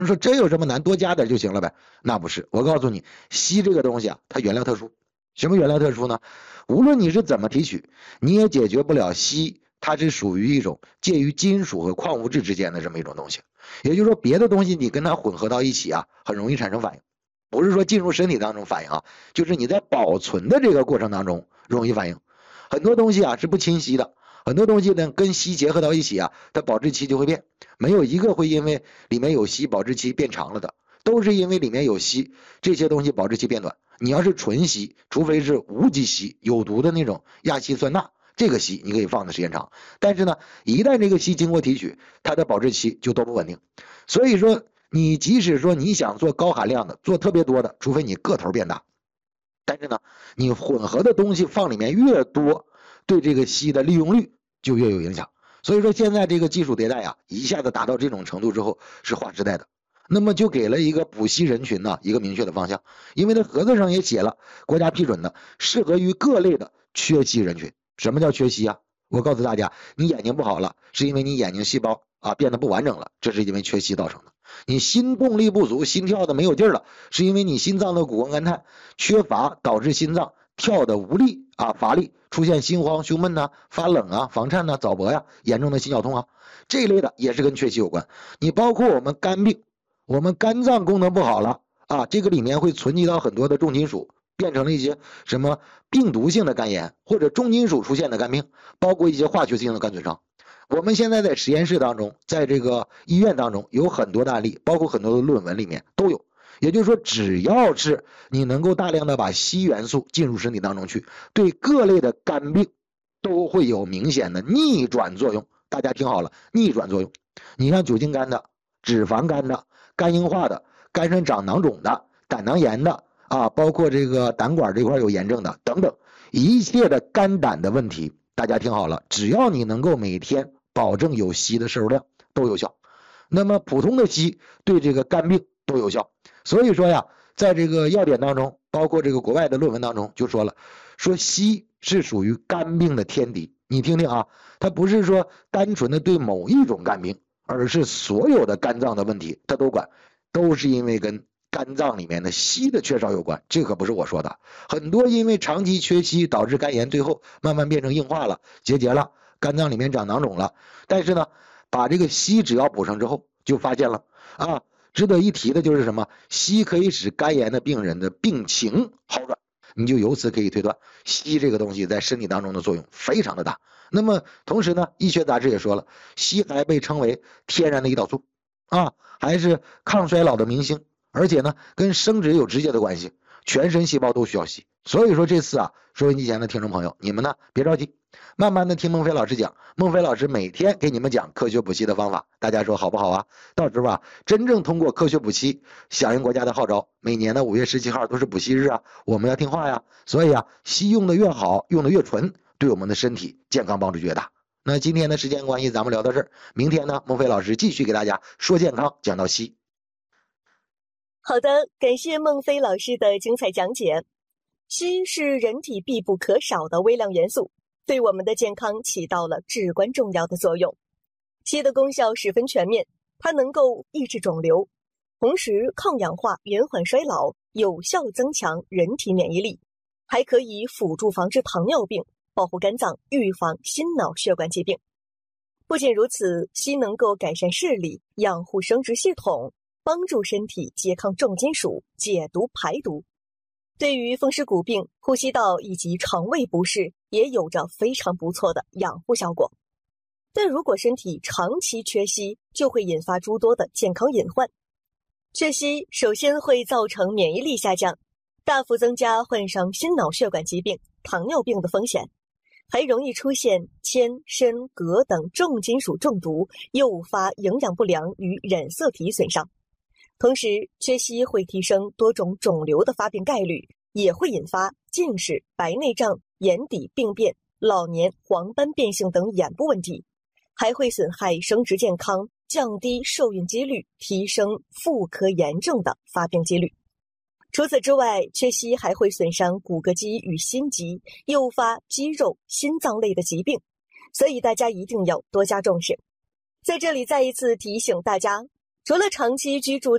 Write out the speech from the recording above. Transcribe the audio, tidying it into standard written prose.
你说真有什么难，多加点就行了呗？那不是，我告诉你，硒这个东西啊，它原料特殊。什么原料特殊呢？无论你是怎么提取，你也解决不了硒，它是属于一种介于金属和矿物质之间的这么一种东西。也就是说，别的东西你跟它混合到一起啊，很容易产生反应。不是说进入身体当中反应啊，就是你在保存的这个过程当中容易反应。很多东西啊是不清晰的，很多东西呢跟硒结合到一起啊，它保质期就会变，没有一个会因为里面有硒保质期变长了的，都是因为里面有硒，这些东西保质期变短。你要是纯硒，除非是无机硒，有毒的那种亚稀酸钠，这个硒你可以放的时间长，但是呢，一旦这个硒经过提取，它的保质期就都不稳定。所以说，你即使说你想做高含量的，做特别多的，除非你个头变大，但是呢，你混合的东西放里面越多，对这个硒的利用率就越有影响。所以说现在这个技术迭代啊，一下子达到这种程度之后是划时代的，那么就给了一个补硒人群呢一个明确的方向，因为它盒子上也写了，国家批准的，适合于各类的缺硒人群。什么叫缺硒啊？我告诉大家，你眼睛不好了，是因为你眼睛细胞啊变得不完整了，这是因为缺硒造成的。你心动力不足，心跳的没有劲儿了，是因为你心脏的谷胱甘肽缺乏，导致心脏跳的无力啊，乏力，出现心慌、胸闷呐、发冷啊、房颤呐、早搏呀、严重的心绞痛啊，这一类的也是跟缺硒有关。你包括我们肝病，我们肝脏功能不好了啊，这个里面会存积到很多的重金属，变成了一些什么病毒性的肝炎或者重金属出现的肝病，包括一些化学性的肝损伤。我们现在在实验室当中，在这个医院当中有很多的案例，包括很多的论文里面都有。也就是说，只要是你能够大量的把硒元素进入身体当中去，对各类的肝病都会有明显的逆转作用。大家听好了，逆转作用。你像酒精肝的、脂肪肝的、肝硬化的、肝肾长囊肿的、胆囊炎的啊，包括这个胆管这块有炎症的等等，一切的肝胆的问题，大家听好了，只要你能够每天保证有硒的摄入量都有效。那么普通的硒对这个肝病都有效。所以说呀，在这个要点当中，包括这个国外的论文当中就说了，说硒是属于肝病的天敌。你听听啊，它不是说单纯的对某一种肝病，而是所有的肝脏的问题它都管，都是因为跟肝脏里面的硒的缺少有关。这可不是我说的，很多因为长期缺硒导致肝炎，最后慢慢变成硬化了、结节了，肝脏里面长囊肿了。但是呢，把这个硒只要补上之后，就发现了啊，值得一提的就是什么？硒可以使肝炎的病人的病情好转，你就由此可以推断，硒这个东西在身体当中的作用非常的大。那么同时呢，医学杂志也说了，硒还被称为天然的胰岛素啊，还是抗衰老的明星，而且呢，跟生殖有直接的关系，全身细胞都需要硒。所以说这次啊，收音机前的听众朋友，你们呢别着急，慢慢的听孟非老师讲，孟非老师每天给你们讲科学补硒的方法，大家说好不好啊？到时候啊，真正通过科学补硒响应国家的号召，每年的5月17号都是补硒日啊，我们要听话呀。所以啊，硒用的越好，用的越纯，对我们的身体健康帮助就越大。那今天的时间关系，咱们聊到这儿，明天呢，孟非老师继续给大家说健康，讲到硒。 好的，感谢孟非老师的精彩讲解。硒是人体必不可少的微量元素，对我们的健康起到了至关重要的作用。硒的功效十分全面，它能够抑制肿瘤，同时抗氧化、延缓衰老，有效增强人体免疫力，还可以辅助防治糖尿病，保护肝脏，预防心脑血管疾病。不仅如此，硒能够改善视力，养护生殖系统，帮助身体拮抗重金属，解毒排毒。对于风湿骨病、呼吸道以及肠胃不适也有着非常不错的养护效果。但如果身体长期缺硒，就会引发诸多的健康隐患。缺硒首先会造成免疫力下降，大幅增加患上心脑血管疾病、糖尿病的风险，还容易出现铅、砷、镉等重金属中毒，诱发营养不良与染色体损伤。同时，缺硒会提升多种肿瘤的发病概率，也会引发近视、白内障、眼底病变、老年黄斑变性等眼部问题，还会损害生殖健康，降低受孕几率，提升妇科炎症的发病几率。除此之外，缺硒还会损伤骨骼肌与心肌，诱发肌肉、心脏类的疾病，所以大家一定要多加重视。在这里再一次提醒大家，除了长期居住